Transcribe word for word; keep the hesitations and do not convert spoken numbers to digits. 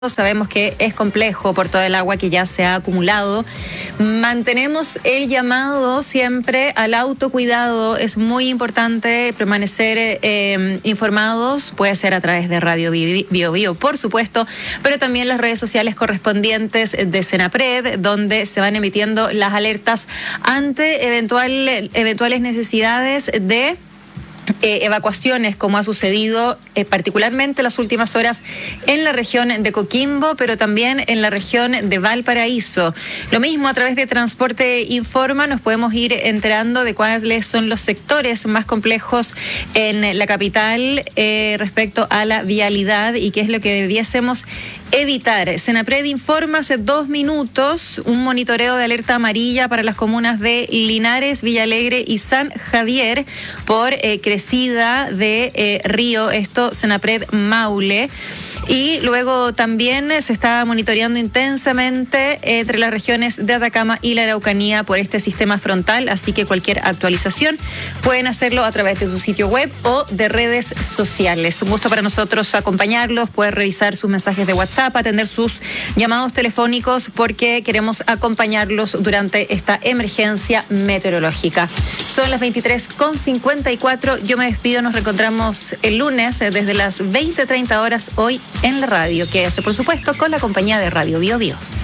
Sabemos que es complejo por todo el agua que ya se ha acumulado. Mantenemos el llamado siempre al autocuidado. Es muy importante permanecer eh, informados. Puede ser a través de Radio Bio Bio, por supuesto, pero también las redes sociales correspondientes de Senapred, donde se van emitiendo las alertas ante eventual, eventuales necesidades de Eh, evacuaciones, como ha sucedido eh, particularmente las últimas horas en la región de Coquimbo, pero también en la región de Valparaíso. Lo mismo a través de Transporte Informa nos podemos ir enterando de cuáles son los sectores más complejos en la capital eh, respecto a la vialidad y qué es lo que debiésemos evitar. Senapred informa hace dos minutos un monitoreo de alerta amarilla para las comunas de Linares, Villalegre y San Javier por eh, crecida de eh, río, esto Senapred Maule. Y luego también se está monitoreando intensamente entre las regiones de Atacama y la Araucanía por este sistema frontal, así que cualquier actualización pueden hacerlo a través de su sitio web o de redes sociales. Un gusto para nosotros acompañarlos, poder revisar sus mensajes de WhatsApp, atender sus llamados telefónicos, porque queremos acompañarlos durante esta emergencia meteorológica. Son las veintitrés con cincuenta y cuatro, yo me despido, nos reencontramos el lunes desde las veinte treinta horas hoy en la radio. Quédese, por supuesto, con la compañía de Radio Bio Bio.